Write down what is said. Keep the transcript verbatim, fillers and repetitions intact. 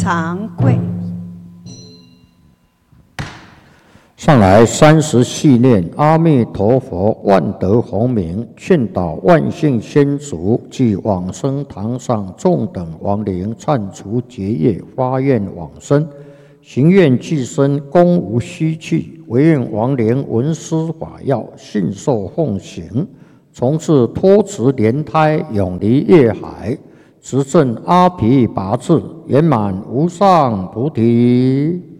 长贵。 上来三十系念阿弥陀佛，万德洪名，劝导万姓先祖及往生堂上众等亡灵，忏除结业，发愿往生，行愿济身，功无虚去，唯愿亡灵闻思法要，信受奉行，从此脱持莲胎，永离业海，直证阿毗跋致，圆满无上菩提。